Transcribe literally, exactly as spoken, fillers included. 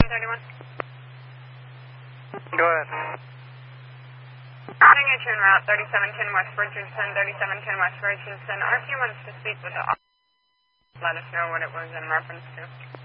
thirty-one. Go ahead. Putting you in route thirty-seven ten West Richardson, thirty-seven ten West Richardson. R Q wants to speak with the officer. Let us know what it was in reference to.